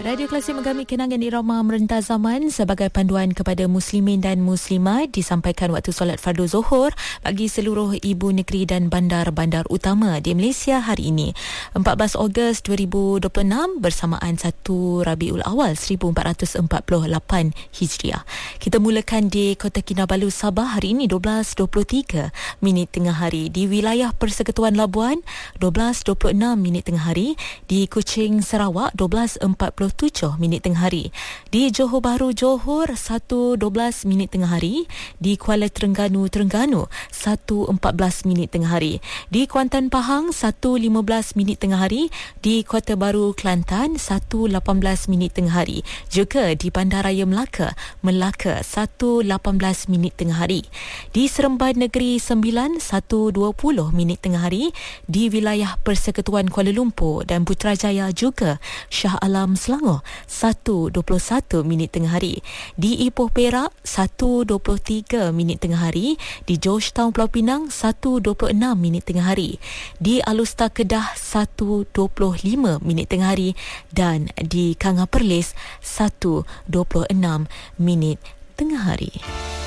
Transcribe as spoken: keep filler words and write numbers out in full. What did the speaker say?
Radio Klasik Megami Kenangan Irama Merentah Zaman sebagai panduan kepada muslimin dan muslimat disampaikan waktu solat fardu Zuhur bagi seluruh ibu negeri dan bandar-bandar utama di Malaysia hari ini, empat belas Ogos dua ribu dua puluh enam bersamaan satu Rabiul Awal seribu empat ratus empat puluh lapan Hijriah. Kita mulakan di Kota Kinabalu, Sabah hari ini dua belas dua puluh tiga minit tengah hari, di wilayah Persekutuan Labuan dua belas dua puluh enam minit tengah hari, di Kuching, Sarawak dua belas empat puluh tujuh minit tengah hari, di Johor Bahru, Johor satu dua belas minit tengah hari, di Kuala Terengganu, Terengganu satu empat belas minit tengah hari, di Kuantan, Pahang satu lima belas minit tengah hari, di Kota Baru, Kelantan satu lapan belas minit tengah hari, juga di Bandaraya Melaka, Melaka satu lapan belas minit tengah hari, di Seremban Negeri Sembilan satu dua puluh minit tengah hari, di wilayah Persekutuan Kuala Lumpur dan Putrajaya juga Shah Alam, Selangor satu dua puluh satu minit tengah hari, di Ipoh, Perak satu dua puluh tiga minit tengah hari, di Georgetown, Pulau Pinang satu dua puluh enam minit tengah hari, di Alustar, Kedah satu dua puluh lima minit tengah hari, dan di Kanga Perlis satu dua puluh enam minit tengah hari.